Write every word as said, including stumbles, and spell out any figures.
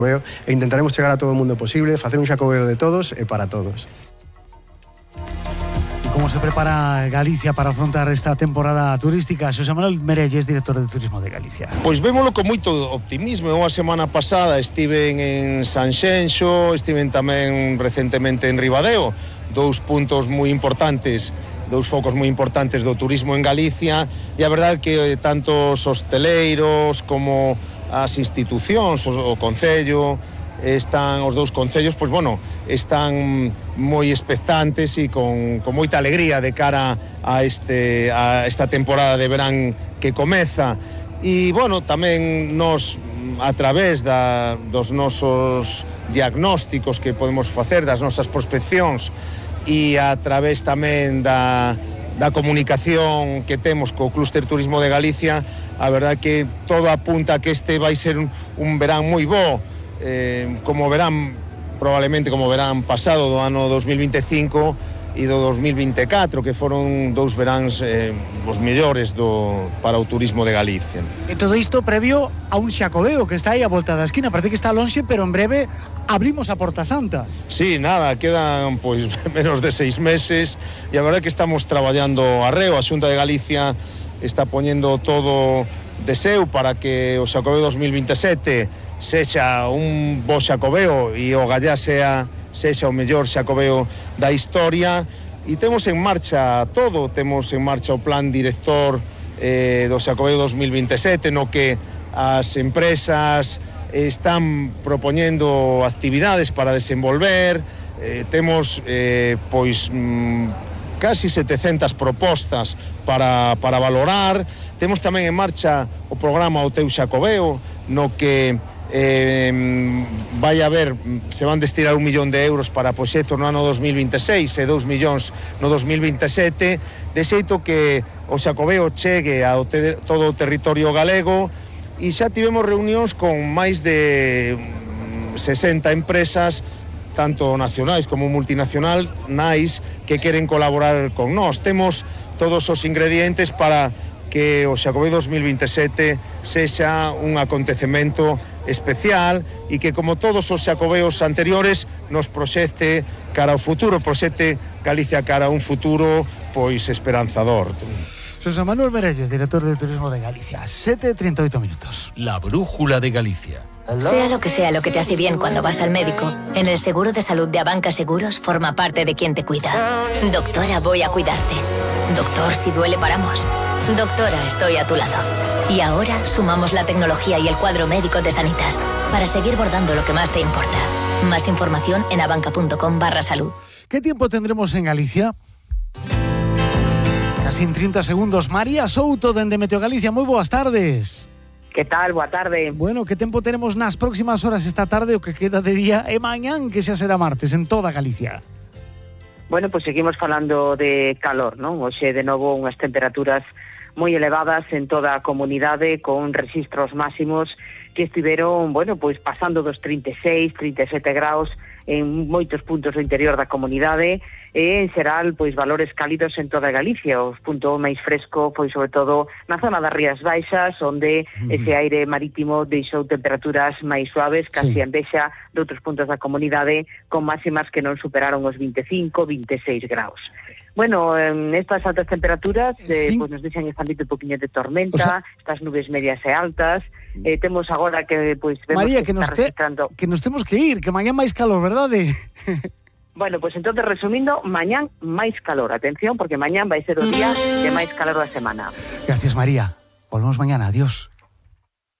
e intentaremos chegar a todo o mundo posible, facer un Xacobeo de todos e para todos. ¿Cómo se prepara Galicia para afrontar esta temporada turística? Xosé Manuel Merelles, director de Turismo de Galicia. Pois vémolo con moito optimismo. Eu a semana pasada estive en Sanxenxo, estive tamén recentemente en Ribadeo, dous puntos moi importantes, dous focos moi importantes do turismo en Galicia, e a verdade que tanto os hosteleiros como as institucións, o, o Concello, están os dous concellos, pois bueno, están moi expectantes e con, con moita alegría de cara a, este, a esta temporada de verán que comeza. E, bueno, tamén nos, a través da, dos nosos diagnósticos que podemos facer, das nosas prospeccións, e a través tamén da, da comunicación que temos co Clúster Turismo de Galicia, a verdade que todo apunta a que este vai ser un, un verán moi bo, eh, como verán, probablemente como verán pasado do ano dos mil vinte e cinco e do dos mil vinte e catro, que foron dous veráns eh, os mellores do, para o turismo de Galicia. E todo isto previo a un Xacobeo que está aí a volta da esquina, parece que está lonxe, pero en breve abrimos a Porta Santa. Sí, nada, quedan pois menos de seis meses e a verdade que estamos traballando arreo. A Xunta de Galicia está poñendo todo de seu para que o Xacobeo dos mil vinte e sete sexa un bo Xacobeo e o Gallá sea sexa o mellor Xacobeo da historia, e temos en marcha todo, temos en marcha o plan director eh, do Xacobeo dos mil vinte e sete, no que as empresas están propoñendo actividades para desenvolver, eh, temos eh, pois mm, casi setecentas propostas para, para valorar. Temos tamén en marcha o programa O Teu Xacobeo, no que eh, vai haber, se van destinar un millón de euros para proxectos no ano dos mil vinte e seis e dous millóns no dos mil vinte e sete, de xeito que o Xacobeo chegue a te, todo o territorio galego, e xa tivemos reunións con máis de sesenta empresas, tanto nacionais como multinacional, nais, que queren colaborar con nós. Temos todos os ingredientes para que o Xacobeo dos mil vinte e sete sexa un acontecemento especial e que, como todos os Xacobeos anteriores, nos proxecte cara ao futuro, proxecte Galicia cara a un futuro pois esperanzador. Xosé Manuel Merelles, director de Turismo de Galicia. sete e trinta e oito minutos. La brújula de Galicia. Sea lo que sea lo que te hace bien cuando vas al médico, en el seguro de salud de Abanca Seguros forma parte de quien te cuida. Doctora, voy a cuidarte. Doctor, si duele paramos. Doctora, estoy a tu lado. Y ahora sumamos la tecnología y el cuadro médico de Sanitas para seguir bordando lo que más te importa. Más información en abanca.com barra salud. ¿Qué tiempo tendremos en Galicia? Casi en treinta segundos. María Souto, dende Meteo Galicia, moi boas tardes. Que tal? Boa tarde. Bueno, que tempo teremos nas próximas horas esta tarde, o que queda de día, e mañán, que xa será martes, en toda Galicia? Bueno, pois pues seguimos falando de calor, non? Hoxe, de novo, unhas temperaturas moi elevadas en toda a comunidade, con registros máximos que estiveron, bueno, pois pasando dos trinta e seis, trinta e sete graus en moitos puntos do interior da comunidade, e en xeral, pois valores cálidos en toda Galicia. O punto máis fresco foi sobre todo na zona das Rías Baixas, onde uh-huh. ese aire marítimo deixou temperaturas máis suaves, casi sí. envexa de outros puntos da comunidade, con máximas que non superaron os vinte e cinco, vinte e seis graus. Bueno, en estas altas temperaturas eh, sí. pues nos deixan este ámbito un poquinho de tormenta, o sea, estas nubes medias e altas. Eh, temos agora que pues vemos María, que, que, nos está te, registrando... que nos temos que ir, que mañán máis calor, verdade? Bueno, pues entonces, resumindo, mañán máis calor. Atención, porque mañán vai ser o día de máis calor da semana. Gracias, María. Volvemos mañana. Adiós.